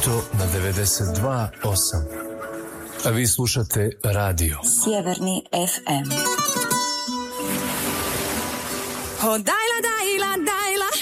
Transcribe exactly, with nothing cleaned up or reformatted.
subotu na devedeset dva osam. A vi slušate radio Sjeverni ef em. Oh, dajla, dajla, dajla,